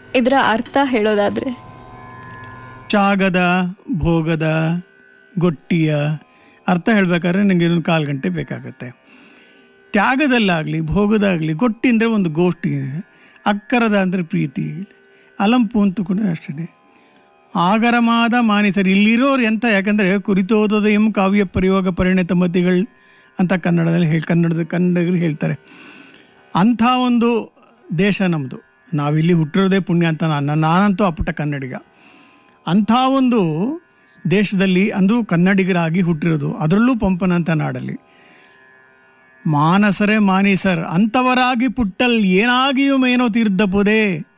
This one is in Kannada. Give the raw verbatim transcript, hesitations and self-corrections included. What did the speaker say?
ಇದರ ಅರ್ಥ ಹೇಳೋದಾದ್ರೆ, ತ್ಯಾಗದ, ಭೋಗದ, ಗೊಟ್ಟಿಯ ಅರ್ಥ ಹೇಳಬೇಕಾದ್ರೆ ನನಗೆ ಇನ್ನೊಂದು ಕಾಲು ಗಂಟೆ ಬೇಕಾಗುತ್ತೆ. ತ್ಯಾಗದಲ್ಲಾಗಲಿ ಭೋಗದಾಗಲಿ, ಗೊಟ್ಟಿ ಅಂದರೆ ಒಂದು ಗೋಷ್ಠಿ, ಅಕ್ಕರದ ಅಂದರೆ ಪ್ರೀತಿ, ಅಲಂಪು ಅಂತೂ ಕೂಡ ಅಷ್ಟೇ. ಆಗರಮಾದ ಮಾನಿಸರು ಇಲ್ಲಿರೋರು ಎಂತ, ಯಾಕಂದರೆ ಕುರಿತೋದದ ಎಂ ಕಾವ್ಯ ಪ್ರಯೋಗ ಪರಿಣಿತ ಮತಿಗಳು ಅಂತ ಕನ್ನಡದಲ್ಲಿ ಹೇಳಿ ಕನ್ನಡದ ಕನ್ನಡಿಗರು ಹೇಳ್ತಾರೆ. ಅಂಥ ಒಂದು ದೇಶ ನಮ್ಮದು. ನಾವಿಲ್ಲಿ ಹುಟ್ಟಿರೋದೇ ಪುಣ್ಯ ಅಂತ ನಾನು ನಾನಂತೂ ಅಪ್ಪಟ ಕನ್ನಡಿಗ. ಅಂಥ ಒಂದು ದೇಶದಲ್ಲಿ ಅಂದು ಕನ್ನಡಿಗರಾಗಿ ಹುಟ್ಟಿರೋದು, ಅದರಲ್ಲೂ ಪಂಪನಂಥ ನಾಡಲ್ಲಿ. ಮಾನಸರೇ ಮಾನೀಸರ್ ಅಂಥವರಾಗಿ ಪುಟ್ಟಲ್ ಏನಾಗಿಯೂ ಮೇನೋ ತೀರ್ಧ ಪೊದೆ